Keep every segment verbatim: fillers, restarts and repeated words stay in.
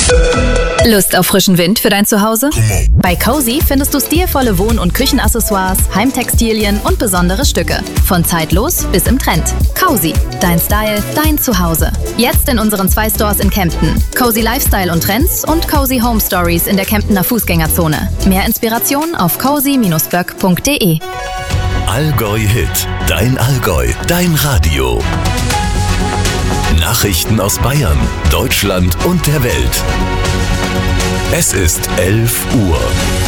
Lust auf frischen Wind für dein Zuhause? Bei Cozy findest du stilvolle Wohn- und Küchenaccessoires, Heimtextilien und besondere Stücke. Von zeitlos bis im Trend. Cozy, dein Style, dein Zuhause. Jetzt in unseren zwei Stores in Kempten. Cozy Lifestyle und Trends und Cozy Home Stories in der Kemptener Fußgängerzone. Mehr Inspiration auf cozy Bindestrich böck Punkt de. Allgäu Hit, dein Allgäu, dein Radio. Nachrichten aus Bayern, Deutschland und der Welt. Es ist elf Uhr.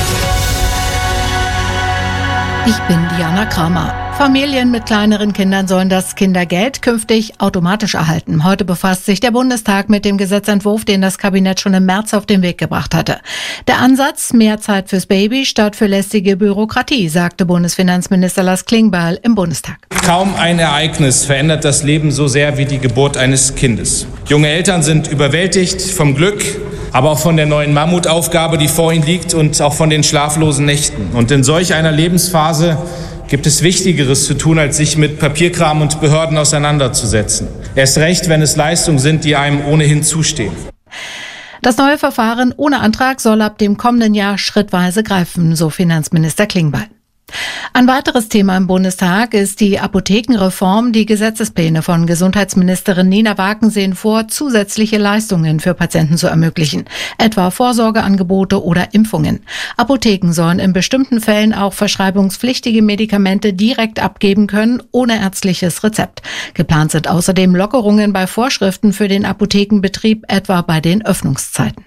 Ich bin Diana Kramer. Familien mit kleineren Kindern sollen das Kindergeld künftig automatisch erhalten. Heute befasst sich der Bundestag mit dem Gesetzentwurf, den das Kabinett schon im März auf den Weg gebracht hatte. Der Ansatz, mehr Zeit fürs Baby statt für lästige Bürokratie, sagte Bundesfinanzminister Lars Klingbeil im Bundestag. Kaum ein Ereignis verändert das Leben so sehr wie die Geburt eines Kindes. Junge Eltern sind überwältigt vom Glück, aber auch von der neuen Mammutaufgabe, die vor ihnen liegt, und auch von den schlaflosen Nächten. Und in solch einer Lebensphase gibt es Wichtigeres zu tun, als sich mit Papierkram und Behörden auseinanderzusetzen. Erst recht, wenn es Leistungen sind, die einem ohnehin zustehen. Das neue Verfahren ohne Antrag soll ab dem kommenden Jahr schrittweise greifen, so Finanzminister Klingbeil. Ein weiteres Thema im Bundestag ist die Apothekenreform. Die Gesetzespläne von Gesundheitsministerin Nina Wagen sehen vor, zusätzliche Leistungen für Patienten zu ermöglichen, etwa Vorsorgeangebote oder Impfungen. Apotheken sollen in bestimmten Fällen auch verschreibungspflichtige Medikamente direkt abgeben können, ohne ärztliches Rezept. Geplant sind außerdem Lockerungen bei Vorschriften für den Apothekenbetrieb, etwa bei den Öffnungszeiten.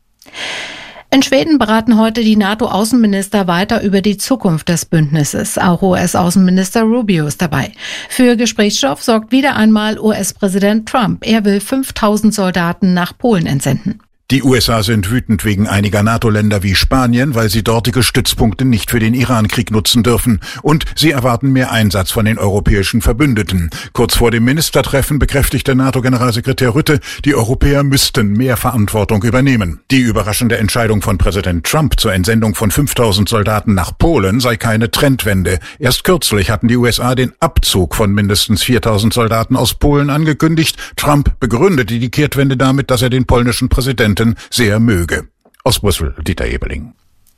In Schweden beraten heute die NATO-Außenminister weiter über die Zukunft des Bündnisses. Auch U S-Außenminister Rubio ist dabei. Für Gesprächsstoff sorgt wieder einmal U S-Präsident Trump. Er will fünftausend Soldaten nach Polen entsenden. Die U S A sind wütend wegen einiger NATO-Länder wie Spanien, weil sie dortige Stützpunkte nicht für den Iran-Krieg nutzen dürfen. Und sie erwarten mehr Einsatz von den europäischen Verbündeten. Kurz vor dem Ministertreffen bekräftigte NATO-Generalsekretär Rutte, die Europäer müssten mehr Verantwortung übernehmen. Die überraschende Entscheidung von Präsident Trump zur Entsendung von fünftausend Soldaten nach Polen sei keine Trendwende. Erst kürzlich hatten die U S A den Abzug von mindestens viertausend Soldaten aus Polen angekündigt. Trump begründete die Kehrtwende damit, dass er den polnischen Präsidenten sehr möge. Aus Brüssel, Dieter Ebeling.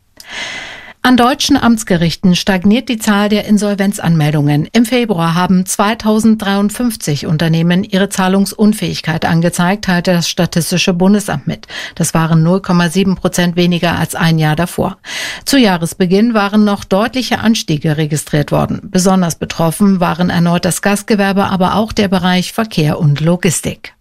An deutschen Amtsgerichten stagniert die Zahl der Insolvenzanmeldungen. Im Februar haben zweitausenddreiundfünfzig Unternehmen ihre Zahlungsunfähigkeit angezeigt, teilte das Statistische Bundesamt mit. Das waren null Komma sieben Prozent weniger als ein Jahr davor. Zu Jahresbeginn waren noch deutliche Anstiege registriert worden. Besonders betroffen waren erneut das Gastgewerbe, aber auch der Bereich Verkehr und Logistik.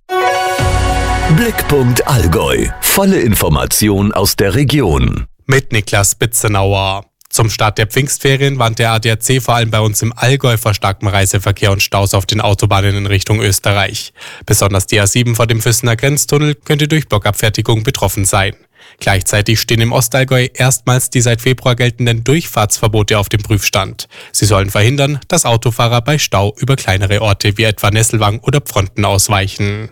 Blickpunkt Allgäu. Volle Information aus der Region. Mit Niklas Bitzenauer. Zum Start der Pfingstferien warnt der A D A C vor allem bei uns im Allgäu vor starkem Reiseverkehr und Staus auf den Autobahnen in Richtung Österreich. Besonders die A sieben vor dem Füssener Grenztunnel könnte durch Blockabfertigung betroffen sein. Gleichzeitig stehen im Ostallgäu erstmals die seit Februar geltenden Durchfahrtsverbote auf dem Prüfstand. Sie sollen verhindern, dass Autofahrer bei Stau über kleinere Orte wie etwa Nesselwang oder Pfronten ausweichen.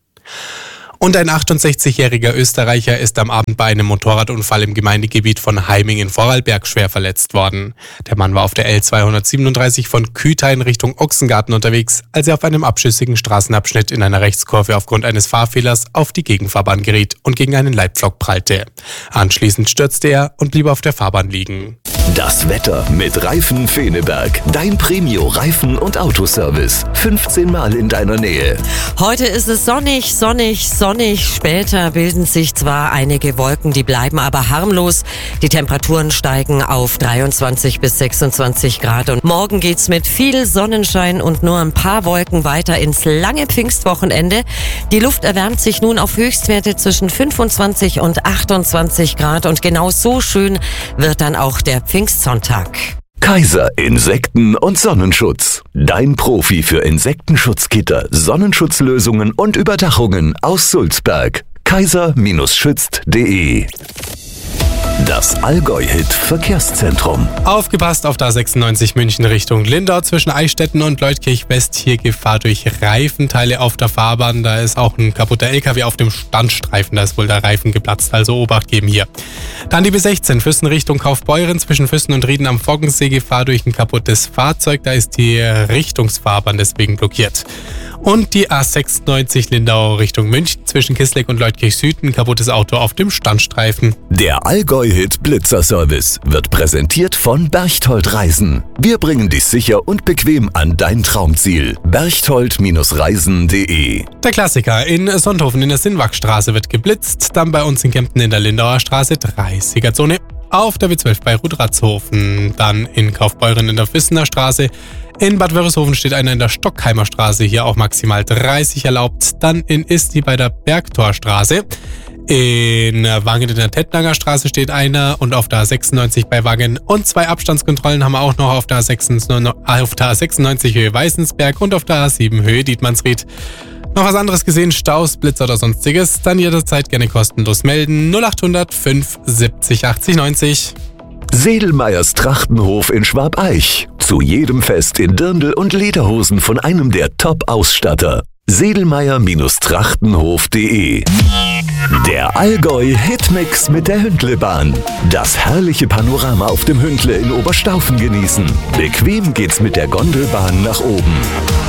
Und ein achtundsechzigjähriger Österreicher ist am Abend bei einem Motorradunfall im Gemeindegebiet von Heiming in Vorarlberg schwer verletzt worden. Der Mann war auf der L zweihundertsiebenunddreißig von Küta in Richtung Ochsengarten unterwegs, als er auf einem abschüssigen Straßenabschnitt in einer Rechtskurve aufgrund eines Fahrfehlers auf die Gegenfahrbahn geriet und gegen einen Leitpflock prallte. Anschließend stürzte er und blieb auf der Fahrbahn liegen. Das Wetter mit Reifen Feneberg. Dein Premio-Reifen- und Autoservice. fünfzehn Mal in deiner Nähe. Heute ist es sonnig, sonnig, sonnig. Später bilden sich zwar einige Wolken, die bleiben aber harmlos. Die Temperaturen steigen auf dreiundzwanzig bis sechsundzwanzig Grad. Und morgen geht's mit viel Sonnenschein und nur ein paar Wolken weiter ins lange Pfingstwochenende. Die Luft erwärmt sich nun auf Höchstwerte zwischen fünfundzwanzig und achtundzwanzig Grad. Und genau so schön wird dann auch der Pfingstsonntag. Kaiser Insekten- und Sonnenschutz. Dein Profi für Insektenschutzgitter, Sonnenschutzlösungen und Überdachungen aus Sulzberg. kaiser Bindestrich schützt Punkt de Das Allgäu-Hit Verkehrszentrum. Aufgepasst auf der A sechsundneunzig München Richtung Lindau zwischen Eichstätten und Leutkirch West. Hier Gefahr durch Reifenteile auf der Fahrbahn. Da ist auch ein kaputter L K W auf dem Standstreifen. Da ist wohl der Reifen geplatzt. Also Obacht geben hier. Dann die B sechzehn Füssen Richtung Kaufbeuren zwischen Füssen und Rieden am Foggensee. Gefahr durch ein kaputtes Fahrzeug. Da ist die Richtungsfahrbahn deswegen blockiert. Und die A sechsundneunzig Lindau Richtung München zwischen Kissleck und Leutkirch Süd. Ein kaputtes Auto auf dem Standstreifen. Der Allgäu-Hit Blitzerservice wird präsentiert von Berchtold Reisen. Wir bringen dich sicher und bequem an dein Traumziel. berchtold Reisen punkt de. Der Klassiker: in Sonthofen in der Sinnwachstraße wird geblitzt. Dann bei uns in Kempten in der Lindauer Straße dreißiger-Zone. Auf der B zwölf bei Rudratzhofen. Dann in Kaufbeuren in der Vissener Straße. In Bad Wörishofen steht einer in der Stockheimer Straße, hier auch maximal dreißig erlaubt. Dann in Isti bei der Bergtorstraße. In Wangen in der Tettnanger Straße steht einer und auf der A sechsundneunzig bei Wangen. Und zwei Abstandskontrollen haben wir auch noch auf der A sechsundneunzig Höhe Weißensberg und auf der A sieben Höhe Dietmannsried. Noch was anderes gesehen, Staus, Blitzer oder sonstiges? Dann jederzeit gerne kostenlos melden. null achthundert fünf siebzig achtzig neunzig. Sedelmeyers Trachtenhof in Schwabeich. Zu jedem Fest in Dirndl und Lederhosen von einem der Top-Ausstatter. sedelmeyer Trachtenhof punkt de. Der Allgäu-Hitmix mit der Hündlebahn. Das herrliche Panorama auf dem Hündle in Oberstaufen genießen. Bequem geht's mit der Gondelbahn nach oben.